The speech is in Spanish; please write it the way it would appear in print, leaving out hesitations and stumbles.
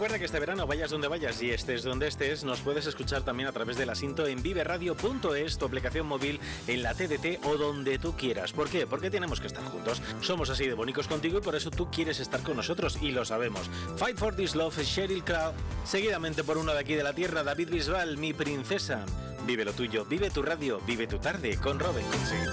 Recuerda que este verano, vayas donde vayas y estés donde estés, nos puedes escuchar también a través de la Sinto en viveradio.es, tu aplicación móvil, en la TDT o donde tú quieras. ¿Por qué? Porque tenemos que estar juntos. Somos así de bonitos contigo y por eso tú quieres estar con nosotros y lo sabemos. Fight for this love, Sheryl Crow. Seguidamente por uno de aquí de la tierra, David Bisbal, Mi princesa. Vive lo tuyo, vive tu radio, vive tu tarde con Robin Cootsy.